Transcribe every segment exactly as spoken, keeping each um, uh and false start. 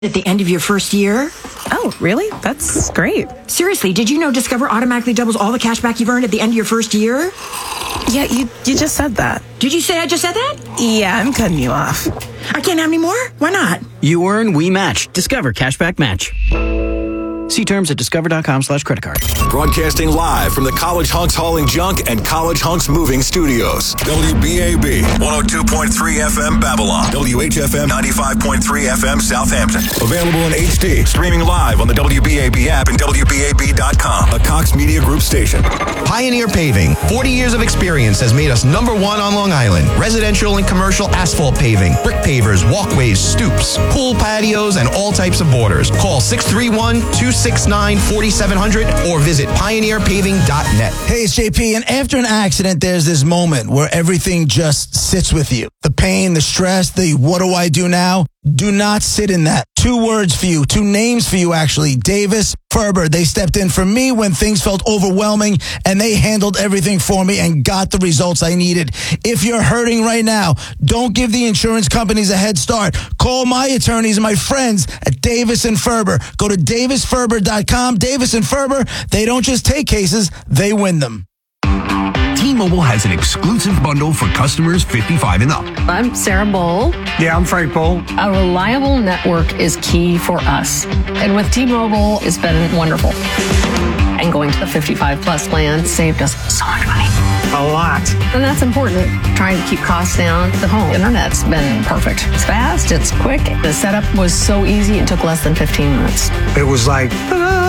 At the end of your first year? Oh, really? That's great. Seriously, did you know Discover automatically doubles all the cash back you've earned at the end of your first year? Yeah, you you just said that. Did you say I just said that? Yeah, I'm cutting you off. I can't have any more? Why not? You earn, we match. Discover Cashback Match. See terms at discover.com slash credit card. Broadcasting live from the College Hunks Hauling Junk and College Hunks Moving Studios. W B A B, one oh two point three F M Babylon. W H F M, ninety-five point three F M Southampton. Available in H D. Streaming live on the W B A B app and W B A B dot com. A Cox Media Group station. Pioneer Paving. forty years of experience has made us number one on Long Island. Residential and commercial asphalt paving, brick pavers, walkways, stoops, pool patios, and all types of borders. Call six three one, two six nine, four seven zero zero or visit pioneer paving dot net. Hey, it's J P, and after an accident, there's this moment where everything just sits with you. The pain, the stress, the what do I do now? Do not sit in that. Two words for you, two names for you, actually. Davis, Ferber. They stepped in for me when things felt overwhelming, and they handled everything for me and got the results I needed. If you're hurting right now, don't give the insurance companies a head start. Call my attorneys and my friends at Davis and Ferber. Go to davis ferber dot com. Davis and Ferber, they don't just take cases, they win them. T-Mobile has an exclusive bundle for customers fifty-five and up. I'm Sarah Bowl. Yeah, I'm Frank Bowl. A reliable network is key for us. And with T-Mobile, it's been wonderful. And going to the fifty-five plus plan saved us so much money. A lot. And that's important. Trying to keep costs down. The home internet's been perfect. It's fast, it's quick. The setup was so easy, it took less than fifteen minutes. It was like, ah.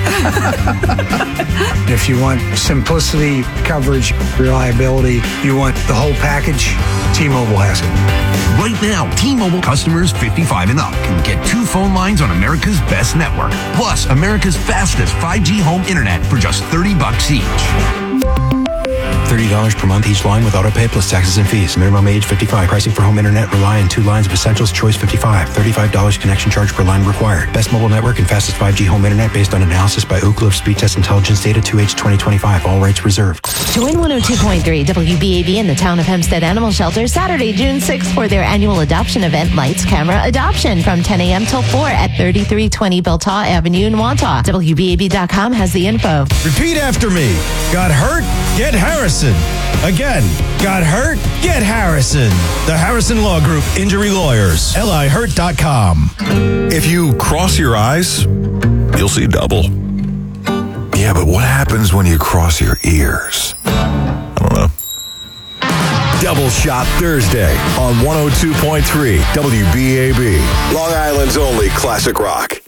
If you want simplicity, coverage, reliability, you want the whole package, T-Mobile has it. Right now, T-Mobile customers fifty-five and up can get two phone lines on America's best network, plus America's fastest five G home internet for just thirty bucks each. thirty dollars per month each line with autopay plus taxes and fees. Minimum age fifty-five. Pricing for home internet rely on two lines of Essentials Choice fifty-five. thirty-five dollars connection charge per line required. Best mobile network and fastest five G home internet based on analysis by Ookla of Speed Test Intelligence Data two H twenty twenty-five. All rights reserved. Join one oh two point three W B A B in the town of Hempstead Animal Shelter Saturday, June sixth for their annual adoption event, Lights Camera Adoption, from ten a.m. till four at thirty-three twenty Beltaw Avenue in Wantagh. W B A B dot com has the info. Repeat after me. Got hurt? Get Harrison. Again, got hurt? Get Harrison. The Harrison Law Group Injury Lawyers. L I hurt dot com. If you cross your eyes, you'll see double. Yeah, but what happens when you cross your ears? I don't know. Double Shot Thursday on one oh two point three W B A B. Long Island's only classic rock.